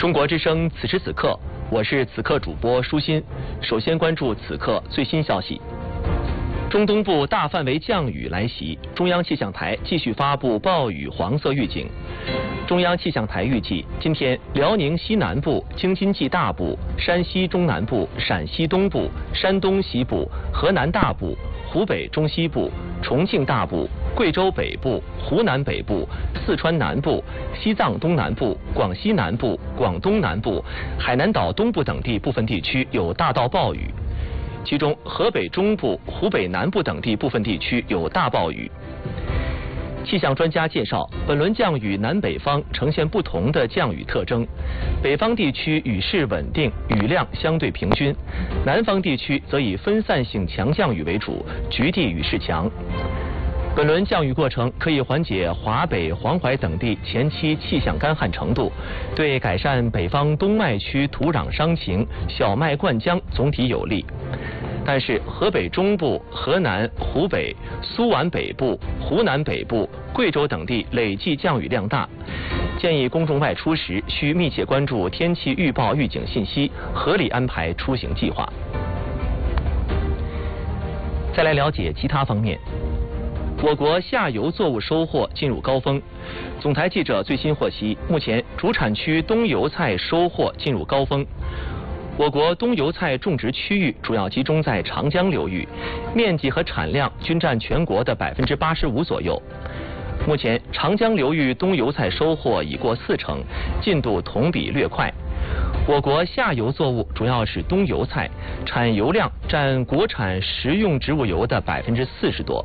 中国之声此时此刻，我是此刻主播舒心。首先关注此刻最新消息。中东部大范围降雨来袭，中央气象台继续发布暴雨黄色预警。中央气象台预计，今天辽宁西南部、京津冀大部、山西中南部、陕西东部、山东西部、河南大部、湖北中西部、重庆大部、贵州北部、湖南北部、四川南部、西藏东南部、广西南部、广东南部、海南岛东部等地部分地区有大到暴雨，其中河北中部、湖北南部等地部分地区有大暴雨。气象专家介绍，本轮降雨南北方呈现不同的降雨特征，北方地区雨势稳定，雨量相对平均，南方地区则以分散性强降雨为主，局地雨势强。本轮降雨过程可以缓解华北、黄淮等地前期气象干旱程度，对改善北方冬麦区土壤伤情、小麦灌浆总体有利。但是河北中部、河南、湖北、苏皖北部、湖南北部、贵州等地累计降雨量大，建议公众外出时需密切关注天气预报预警信息，合理安排出行计划。再来了解其他方面。我国下游作物收获进入高峰。总台记者最新获悉，目前主产区冬油菜收获进入高峰。我国冬油菜种植区域主要集中在长江流域，面积和产量均占全国的85%左右。目前长江流域冬油菜收获已过40%，进度同比略快。我国下游作物主要是冬油菜，产油量占国产食用植物油的40%多。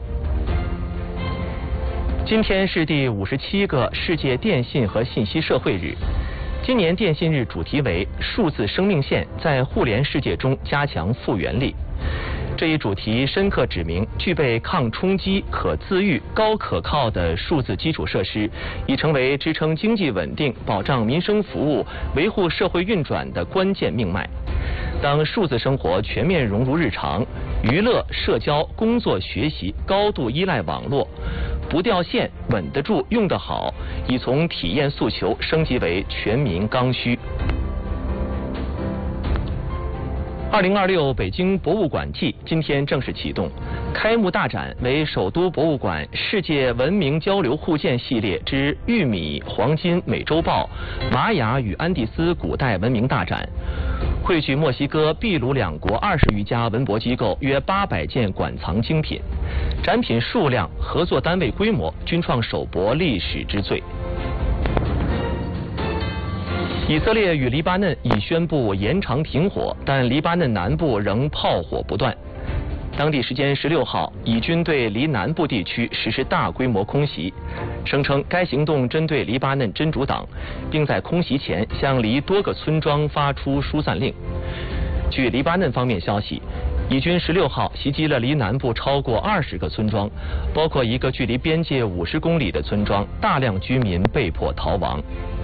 今天是第57个世界电信和信息社会日。今年电信日主题为“数字生命线在互联世界中加强复原力”。这一主题深刻指明，具备抗冲击、可自愈、高可靠的数字基础设施，已成为支撑经济稳定、保障民生服务、维护社会运转的关键命脉。当数字生活全面融入日常，娱乐、社交、工作、学习高度依赖网络，不掉线、稳得住、用得好，已从体验诉求升级为全民刚需。2026北京博物馆季今天正式启动，开幕大展为首都博物馆世界文明交流互鉴系列之玉米、黄金、美洲豹、玛雅与安第斯古代文明大展，汇聚墨西哥、秘鲁两国20余家文博机构约800件馆藏精品，展品数量、合作单位规模均创首博历史之最。以色列与黎巴嫩已宣布延长停火，但黎巴嫩南部仍炮火不断。当地时间16号，以军对黎南部地区实施大规模空袭，声称该行动针对黎巴嫩真主党，并在空袭前向黎多个村庄发出疏散令。据黎巴嫩方面消息，以军16号袭击了黎南部超过20个村庄，包括一个距离边界50公里的村庄，大量居民被迫逃亡。